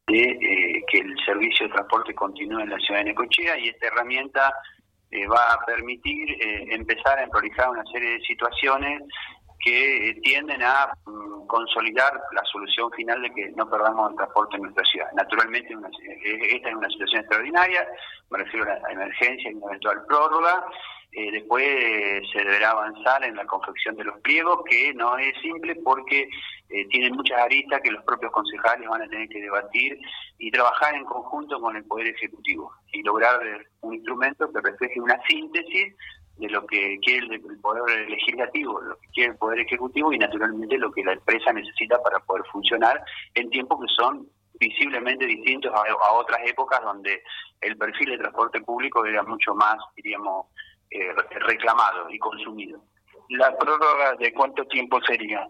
de que el servicio de transporte continúe en la ciudad de Necochea, y esta herramienta va a permitir empezar a prolijar una serie de situaciones que tienden a consolidar la solución final de que no perdamos el transporte en nuestra ciudad. Naturalmente, esta es una situación extraordinaria, me refiero a la emergencia y una eventual prórroga. Después se deberá avanzar en la confección de los pliegos, que no es simple porque tienen muchas aristas que los propios concejales van a tener que debatir y trabajar en conjunto con el Poder Ejecutivo y lograr un instrumento que refleje una síntesis de lo que quiere el Poder Legislativo, lo que quiere el Poder Ejecutivo y naturalmente lo que la empresa necesita para poder funcionar en tiempos que son visiblemente distintos a otras épocas donde el perfil de transporte público era mucho más, diríamos, reclamado y consumido. ¿La prórroga de cuánto tiempo sería?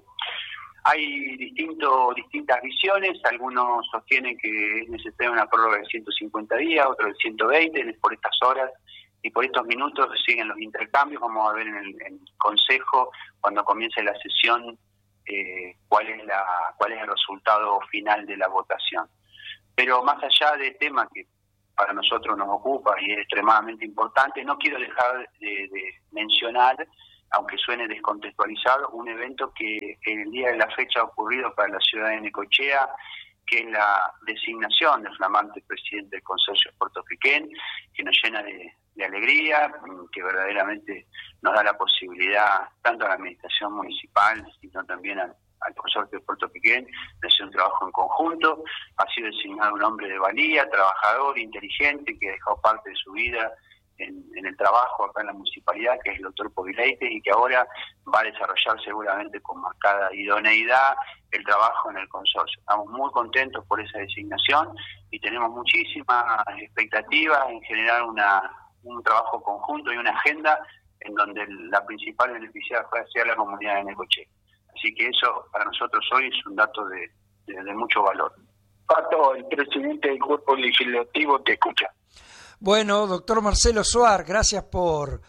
Hay distintas visiones, algunos sostienen que es necesaria una prórroga de 150 días, otros de 120, por estas horas y por estos minutos siguen los intercambios. Vamos a ver en el Consejo, cuando comience la sesión, cuál es el resultado final de la votación. Pero más allá del tema que para nosotros nos ocupa y es extremadamente importante, no quiero dejar de mencionar, aunque suene descontextualizado, un evento que en el día de la fecha ha ocurrido para la ciudad de Necochea, que es la designación del flamante presidente del Consorcio Puerto Quequén, que nos llena de alegría, que verdaderamente nos da la posibilidad, tanto a la administración municipal, sino también al Consorcio de Puerto Quequén, de hacer un trabajo en conjunto. Ha sido designado un hombre de valía, trabajador, inteligente, que ha dejado parte de su vida en el trabajo acá en la municipalidad, que es el doctor Povileites, y que ahora va a desarrollar seguramente con marcada idoneidad el trabajo en el consorcio. Estamos muy contentos por esa designación y tenemos muchísimas expectativas en generar un trabajo conjunto y una agenda en donde la principal beneficiada sea la comunidad de Necochea. Así que eso para nosotros hoy es un dato de mucho valor. Pato, el presidente del Cuerpo Legislativo te escucha. Bueno, doctor Marcelo Soar, gracias por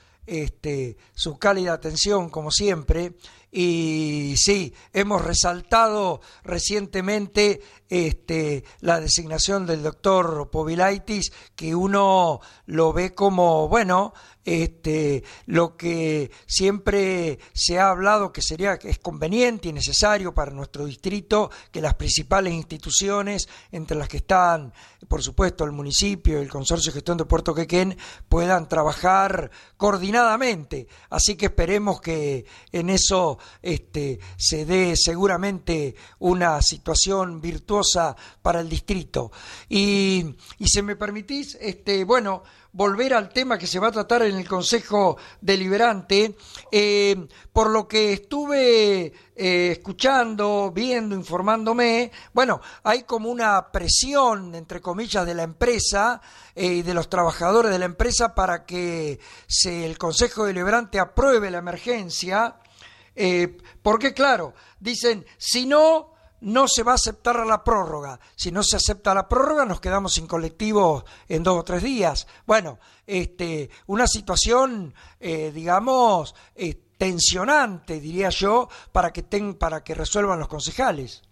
su cálida atención, como siempre. Y sí, hemos resaltado recientemente la designación del doctor Povilaitis, que uno lo ve como, bueno, lo que siempre se ha hablado que es conveniente y necesario para nuestro distrito, que las principales instituciones, entre las que están, por supuesto, el municipio y el Consorcio de Gestión de Puerto Quequén, puedan trabajar coordinadamente. Así que esperemos que en eso se dé seguramente una situación virtuosa para el distrito. Y si me permitís, volver al tema que se va a tratar en el Consejo Deliberante, por lo que estuve escuchando, viendo, informándome, bueno, hay como una presión, entre comillas, de la empresa y de los trabajadores de la empresa para que el Consejo Deliberante apruebe la emergencia, porque claro, dicen, si no se va a aceptar la prórroga. Si no se acepta la prórroga, nos quedamos sin colectivos en 2 o 3 días. Bueno, una situación, digamos, tensionante, diría yo, para que resuelvan los concejales.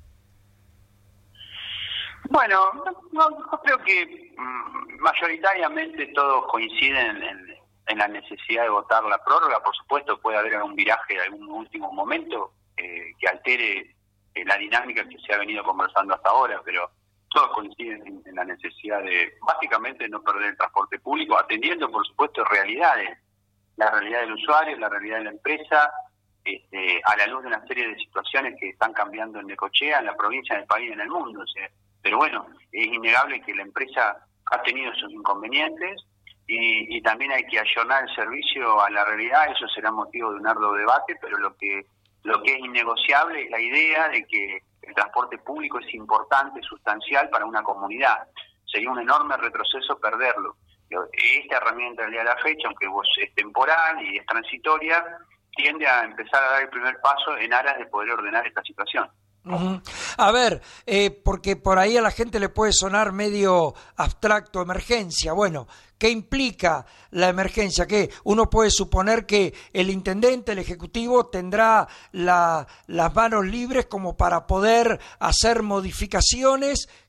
Bueno, yo creo que mayoritariamente todos coinciden en la necesidad de votar la prórroga. Por supuesto, puede haber algún viraje en algún último momento que altere la dinámica que se ha venido conversando hasta ahora, pero todos coinciden en la necesidad de, básicamente, no perder el transporte público, atendiendo, por supuesto, realidades, la realidad del usuario, la realidad de la empresa, a la luz de una serie de situaciones que están cambiando en Necochea, en la provincia, en el país y en el mundo. O sea, pero bueno, es innegable que la empresa ha tenido sus inconvenientes y también hay que ayornar el servicio a la realidad. Eso será motivo de un arduo debate, pero lo que es innegociable es la idea de que el transporte público es importante, sustancial para una comunidad. Sería un enorme retroceso perderlo. Esta herramienta del día de la fecha, aunque es temporal y es transitoria, tiende a empezar a dar el primer paso en aras de poder ordenar esta situación. Uh-huh. A ver, porque por ahí a la gente le puede sonar medio abstracto emergencia. Bueno, ¿qué implica la emergencia? Que uno puede suponer que el intendente, el ejecutivo, tendrá las manos libres como para poder hacer modificaciones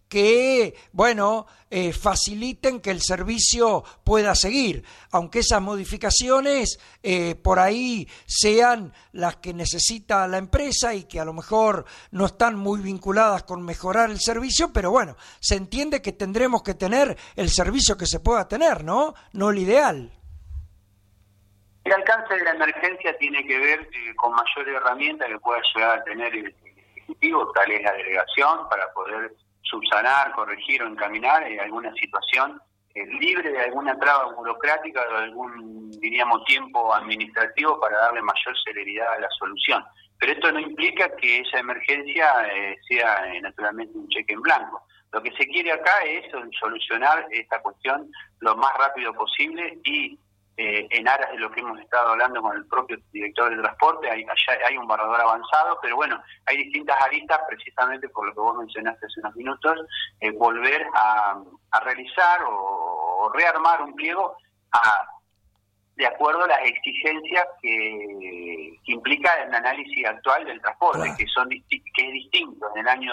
que, bueno, faciliten que el servicio pueda seguir, aunque esas modificaciones por ahí sean las que necesita la empresa y que a lo mejor no están muy vinculadas con mejorar el servicio, pero bueno, se entiende que tendremos que tener el servicio que se pueda tener, ¿no? No el ideal. El alcance de la emergencia tiene que ver con mayor herramienta que pueda llegar a tener el Ejecutivo, tal es la delegación, para poder subsanar, corregir o encaminar alguna situación libre de alguna traba burocrática o de algún, diríamos, tiempo administrativo para darle mayor celeridad a la solución. Pero esto no implica que esa emergencia sea naturalmente un cheque en blanco. Lo que se quiere acá es solucionar esta cuestión lo más rápido posible y en aras de lo que hemos estado hablando con el propio director de transporte, hay un borrador avanzado, pero bueno, hay distintas aristas, precisamente por lo que vos mencionaste hace unos minutos, volver a realizar o rearmar un pliego de acuerdo a las exigencias que implica el análisis actual del transporte, claro, que es distinto en el año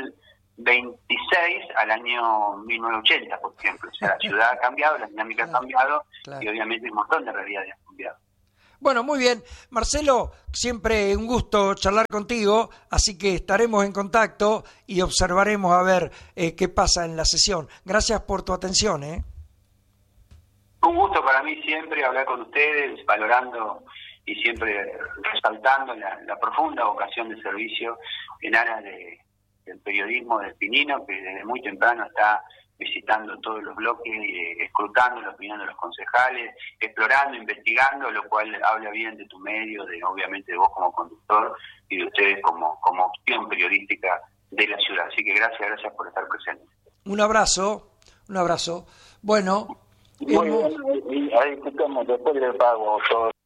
2026 al año 1980, por ejemplo. O sea, la ciudad ha cambiado, la dinámica ha cambiado, claro, y obviamente un montón de realidades han cambiado. Bueno, muy bien. Marcelo, siempre un gusto charlar contigo, así que estaremos en contacto y observaremos a ver qué pasa en la sesión. Gracias por tu atención. Un gusto para mí siempre hablar con ustedes, valorando y siempre resaltando la profunda vocación de servicio en aras del periodismo del Pinino, que desde muy temprano está visitando todos los bloques, escrutando la opinión de los concejales, explorando, investigando, lo cual habla bien de tu medio, obviamente de vos como conductor y de ustedes como opción periodística de la ciudad. Así que gracias por estar presentes. Un abrazo. Bueno, muy bien, ahí discutamos después del pago todo.